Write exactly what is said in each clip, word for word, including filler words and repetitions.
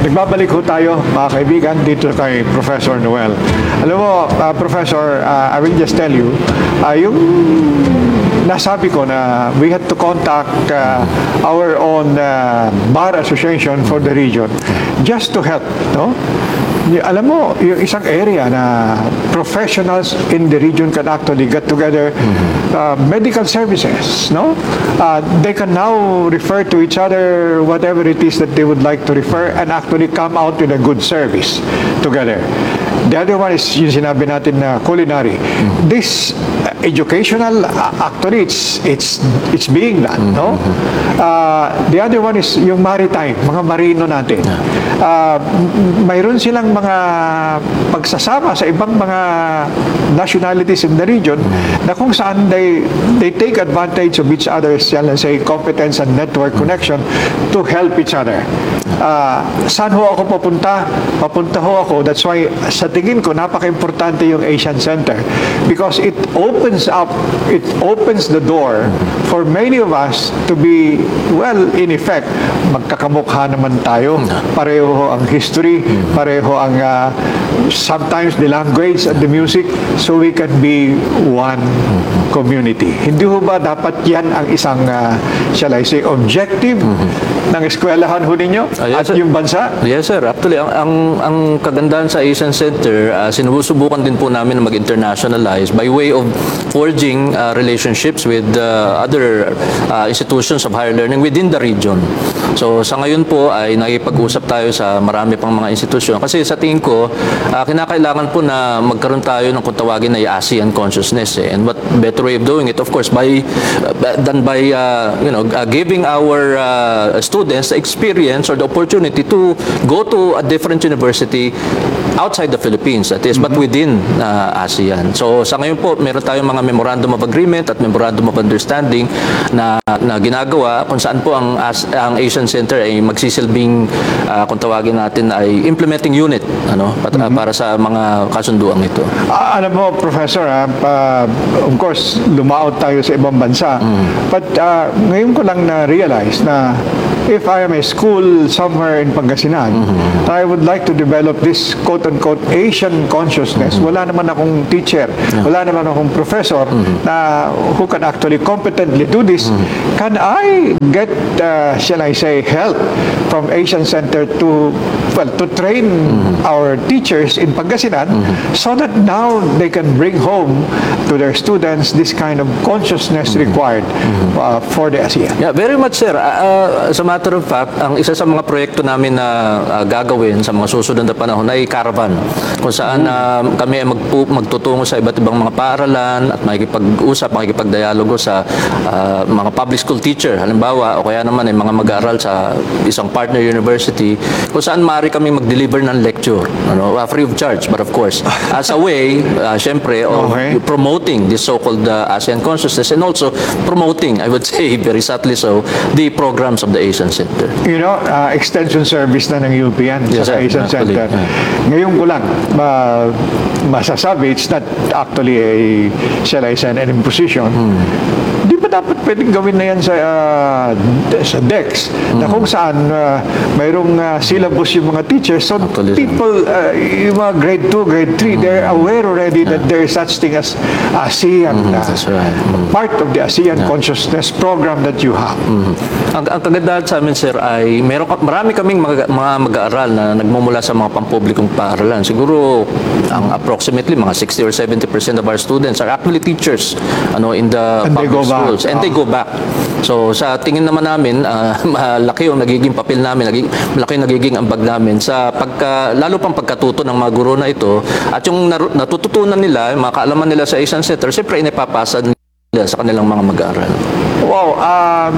nagbabalik ho tayo, mga kaibigan, dito kay Professor Noel. Alam mo, uh, Professor, uh, I will just tell you, uh, yung nasabi ko na we had to contact uh, our own uh, bar association for the region just to help, no? Alam mo, yung isang area na professionals in the region can actually get together, uh, medical services, no? Uh, they can now refer to each other whatever it is that they would like to refer and actually come out with a good service together. The other one is yung sinabi natin na culinary. This uh, educational, uh, actually, it's it's it's being done, no? Uh, the other one is yung maritime, mga marino natin. Uh, mayroon silang mga pagsasama sa ibang mga nationalities in the region na kung saan they they take advantage of each other's, let's say, competence and network connection to help each other. Uh, saan ho ako papunta? Papunta ho ako. That's why sa tingin ko napaka-importante yung Asian Center because it opens up, it opens the door for many of us to be, well, in effect, magkakamukha naman tayo. Pareho ho ang history, pareho ang uh, sometimes the language and the music, so we can be one community. Hindi ho ba dapat yan ang isang, uh, shall I say, objective ng eskwelahan ho ninyo uh, yes, at sir. yung bansa? Yes, sir. Actually, ang, ang, ang kagandahan sa Asian Center, uh, sinusubukan din po namin na mag-internationalize by way of forging uh, relationships with uh, other uh, institutions of higher learning within the region. So, sa ngayon po ay nakipag-usap tayo sa marami pang mga institusyon. Kasi sa tingin ko, uh, kinakailangan po na magkaroon tayo ng kung tawagin na ASEAN consciousness. Eh. And what better way of doing it, of course, by uh, than by uh, you know uh, giving our uh, students the experience or the opportunity to go to a different university outside the Philippines, that is, mm-hmm. but within uh, ASEAN. So sa ngayon po, meron tayong mga memorandum of agreement at memorandum of understanding na, na ginagawa kung saan po ang, as, ang Asian Center ay magsisilbing, uh, kung tawagin natin, ay implementing unit ano, pat, mm-hmm. uh, para sa mga kasunduang ito. Uh, alam mo, Professor, uh, uh, of course, lumaot tayo sa ibang bansa. Mm-hmm. But uh, ngayon ko lang na-realize na if I am a school somewhere in Pangasinan, mm-hmm. I would like to develop this quote-unquote Asian consciousness. Mm-hmm. Wala naman akong teacher, yeah. wala naman akong professor mm-hmm. na who can actually competently do this. Mm-hmm. Can I get, uh, shall I say, help from Asian Center to, well, to train mm-hmm. our teachers in Pangasinan mm-hmm. so that now they can bring home to their students this kind of consciousness mm-hmm. required mm-hmm. uh, for the ASEAN? Yeah, very much, sir. Uh, sa matter of fact, ang isa sa mga proyekto namin na uh, gagawin sa mga susunod na panahon ay caravan, kung saan uh, kami ay magpu- magtutungo sa iba't ibang mga paaralan at makikipag-usap, makikipag-dialogo sa uh, mga public school teacher, halimbawa, o kaya naman ay mga mag-aaral sa isang partner university, kung saan maaari kami mag-deliver ng lecture, ano, uh, free of charge, but of course, as a way, uh, syempre, of okay. promoting this so-called uh, ASEAN consciousness and also promoting, I would say, very subtly so, the programs of the Asian Center. You know, uh, extension service na ng U P yan yes, sa Asian actually, Center. Yeah. Ngayon ko lang uh, masasabi, it's not actually a, shall I say, an imposition. Hmm. Di ba dapat pwedeng gawin na yan sa, uh, sa D E X hmm. na kung saan uh, mayroong uh, syllabus yung mga teachers so actually, people, uh, yung mga grade two, grade three, hmm. they're aware already yeah. that there is such thing as ASEAN. Hmm, uh, that's right. Hmm. Part of the ASEAN yeah. consciousness program that you have. Hmm. Ang, ang kagandahan sa amin, sir, ay meron, marami kaming mga, mga mag-aaral na nagmumula sa mga pampublikong paaralan. Siguro, ang approximately mga sixty or seventy percent of our students are actually teachers ano, in the and public schools. Back. And they go back. So, sa tingin naman namin, uh, malaki yung nagiging papel namin, naging, malaki yung nagiging ambag namin sa pagka, lalo pang pagkatuto ng mga guro na ito at yung natututunan nila, yung mga kaalaman nila sa Asian Center, siyempre inipapasa nila sa kanilang mga mag-aaral. Wow. Um,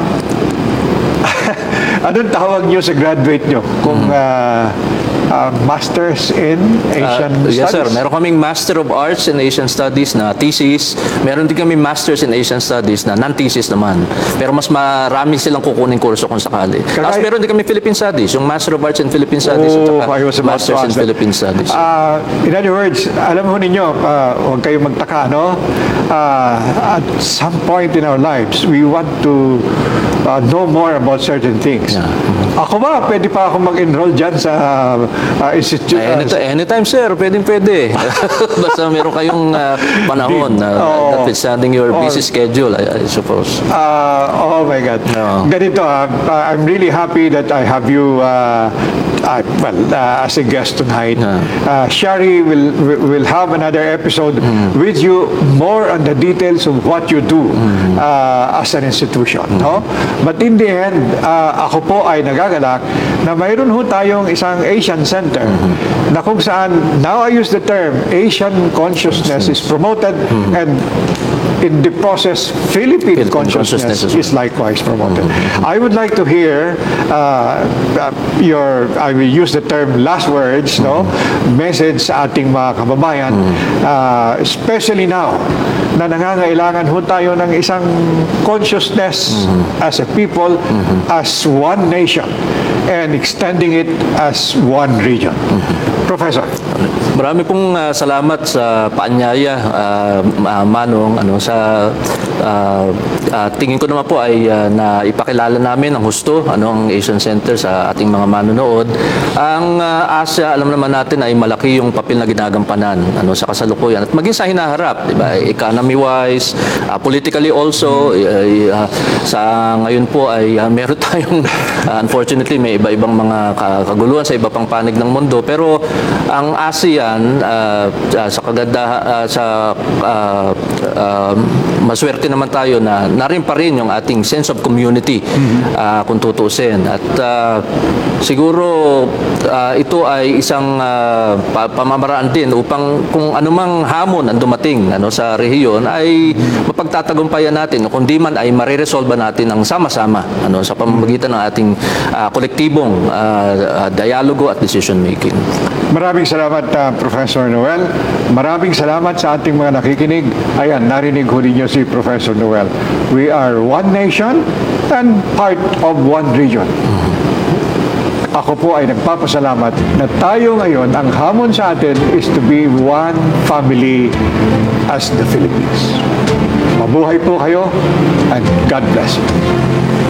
anong tawag nyo sa graduate nyo? Kung uh, uh, Masters in Asian uh, Studies? Yes, sir. Meron kaming Master of Arts in Asian Studies na thesis. Meron din kami Masters in Asian Studies na non-thesis naman. Pero mas marami silang kukunin kurso kung sakali. Tapos meron din kami Philippine Studies, yung Master of Arts in Philippine Studies oh, at saka Masters in Philippine Studies. Uh, in other words, alam mo ninyo, uh, huwag kayong magtaka, no? Uh, at some point in our lives, we want to uh, know more about certain things. Yeah. Ako ba, pwede pa ako mag-enroll dyan sa uh, institute? Anytime, anytime, sir. Pwedeng pwede. Basta meron kayong uh, panahon na Oo. notwithstanding your busy Oo. schedule, I, I suppose. Uh, oh my God. No. Ganito, ah, uh, I'm really happy that I have you, uh, uh, well, uh, as a guest tonight. Yeah. Uh, Shari will will have another episode with you more on the details of what you do uh, as an institution. No? But in the end, uh, ako po ay nagagalak na mayroon ho tayong isang Asian Center na kung saan, now I use the term, Asian consciousness is promoted and in the process, Philippine, Philippine consciousness, consciousness as well. is likewise promoted. I would like to hear uh, uh, your, I will use the term last words, no, message sa ating mga kababayan, uh, especially now na nangangailangan ho tayo ng isang consciousness as a people, as one nation, and extending it as one region. Professor. Marami pong uh, salamat sa paanyaya, uh, uh, Manong. Ano, sa uh, uh, tingin ko naman po ay uh, na ipakilala namin ang husto, ano, ang Asian Center sa ating mga manonood. Ang uh, Asia, alam naman natin ay malaki yung papel na ginagampanan, ano, sa kasalukuyan at maging sa hinaharap, di ba? Economy-wise, uh, politically also, uh, uh, sa ngayon po ay uh, meron tayong uh, unfortunately may iba-ibang mga kaguluhan sa iba pang panig ng mundo, pero ang ASEAN uh, uh, sa kaganda uh, sa uh, uh, maswerte naman tayo na narin pa rin yung ating sense of community, uh, kung tutusin, at uh, siguro uh, ito ay isang uh, pa- pamamaraan din upang kung anumang hamon ang dumating, ano, sa rehiyon ay mapagtatagumpayan natin, kundi man ay mariresolba natin ang sama-sama, ano, sa pamamagitan ng ating uh, kolektibong uh, uh, dialogo at decision making. Maraming salamat, uh, Professor Noel. Maraming salamat sa ating mga nakikinig. Ayan, narinig ho ninyo si Professor Noel. We are one nation and part of one region. Ako po ay nagpapasalamat na tayo ngayon, ang hamon sa atin is to be one family as the Philippines. Mabuhay po kayo and God bless you.